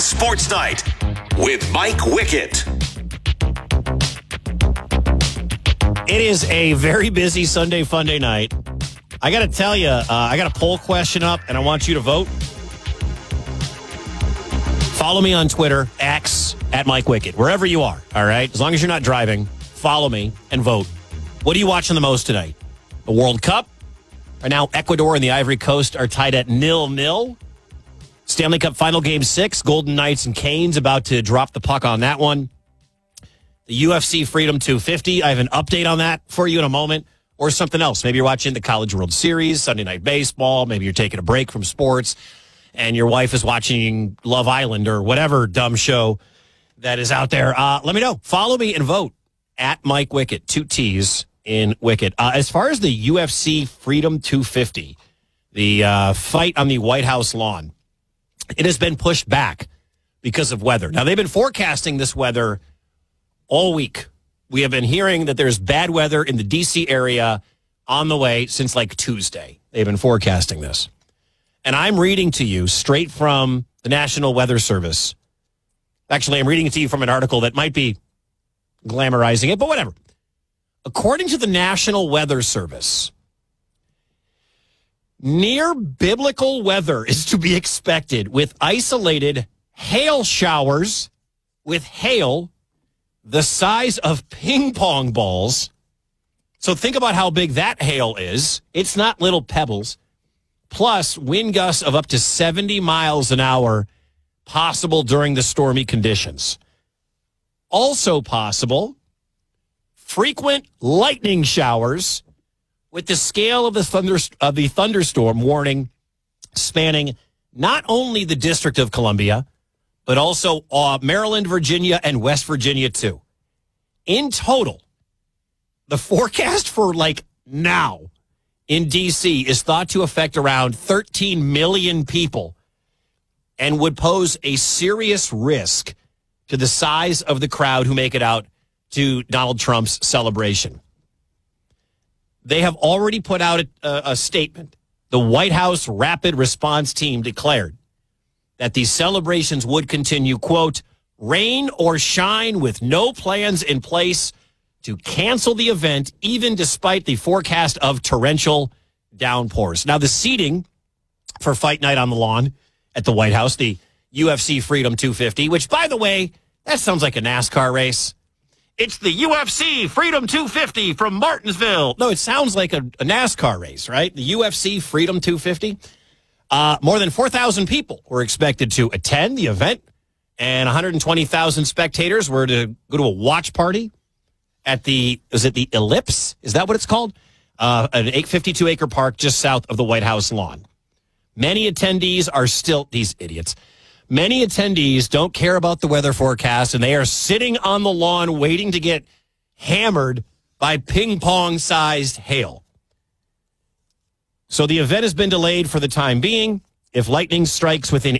Sports Night with Mike Wickett. It is a very busy Sunday Funday night. I got to tell you, I got a poll question up, and I want you to vote. Follow me on Twitter, X, at Mike Wickett, wherever you are, all right? As long as you're not driving, follow me and vote. What are you watching the most tonight? The World Cup? Right now, Ecuador and the Ivory Coast are tied at 0-0. Stanley Cup Final Game 6, Golden Knights and Canes about to drop the puck on that one. The UFC Freedom 250, I have an update on that for you in a moment. Or something else. Maybe you're watching the College World Series, Sunday Night Baseball. Maybe you're taking a break from sports, and your wife is watching Love Island or whatever dumb show that is out there. Let me know. Follow me and vote at Mike Wickett, 2 T's in Wickett. As far as the UFC Freedom 250, the fight on the White House lawn, it has been pushed back because of weather. Now, they've been forecasting this weather all week. We have been hearing that there's bad weather in the D.C. area on the way since like Tuesday. They've been forecasting this. And I'm reading to you straight from the National Weather Service. Actually, I'm reading it to you from an article that might be glamorizing it, but whatever. According to the National Weather Service, near biblical weather is to be expected with isolated hail showers with hail the size of ping pong balls. So think about how big that hail is. It's not little pebbles. Plus wind gusts of up to 70 miles an hour possible during the stormy conditions. Also possible, frequent lightning showers with the scale of the thunderstorm warning spanning not only the District of Columbia, but also Maryland, Virginia, and West Virginia, too. In total, the forecast for, now in D.C. is thought to affect around 13 million people and would pose a serious risk to the size of the crowd who make it out to Donald Trump's celebration. They have already put out a statement. The White House Rapid Response Team declared that these celebrations would continue, quote, rain or shine with no plans in place to cancel the event, even despite the forecast of torrential downpours. Now, the seating for Fight Night on the lawn at the White House, the UFC Freedom 250, which, by the way, that sounds like a NASCAR race. It's the UFC Freedom 250 from Martinsville. No, it sounds like a NASCAR race, right? The UFC Freedom 250. More than 4,000 people were expected to attend the event, and 120,000 spectators were to go to a watch party at the Ellipse? Is that what it's called? An 52-acre park just south of the White House lawn. Many attendees are still, these idiots, many attendees don't care about the weather forecast, and they are sitting on the lawn waiting to get hammered by ping-pong-sized hail. So the event has been delayed for the time being. If lightning strikes within